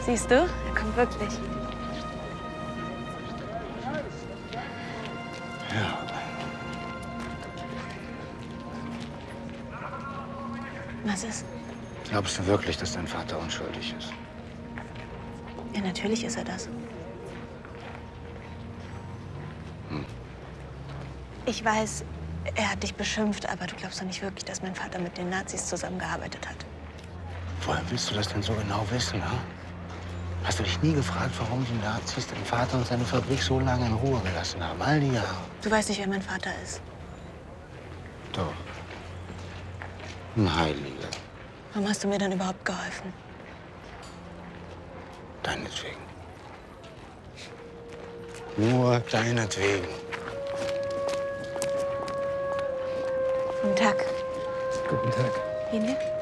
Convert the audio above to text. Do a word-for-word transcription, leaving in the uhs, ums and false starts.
Siehst du, er kommt wirklich. Ja. Was ist? Glaubst du wirklich, dass dein Vater unschuldig ist? Ja, natürlich ist er das. Hm. Ich weiß, er hat dich beschimpft, aber du glaubst doch nicht wirklich, dass mein Vater mit den Nazis zusammengearbeitet hat. Woher willst du das denn so genau wissen, ha? Hast du dich nie gefragt, warum die Nazis deinen Vater und seine Fabrik so lange in Ruhe gelassen haben? All die Jahre. Du weißt nicht, wer mein Vater ist. Doch. Ein Heiliger. Warum hast du mir dann überhaupt geholfen? Deinetwegen. Nur deinetwegen. Guten Tag. Guten Tag. Wie mir?